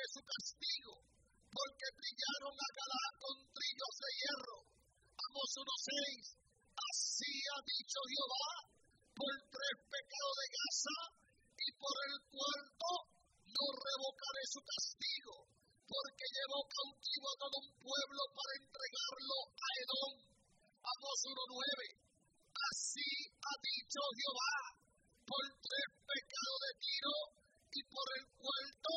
su castigo, porque trillaron a Galaad con trillos de hierro. Amos 1:6. Así ha dicho Jehová, por 3 pecados de Gaza, y por el cuarto no revocaré su castigo, porque llevó cautivo a todo un pueblo para entregarlo a Edom. Amos 1:9. Así ha dicho Jehová, por 3 pecados de Tiro, y por el cuarto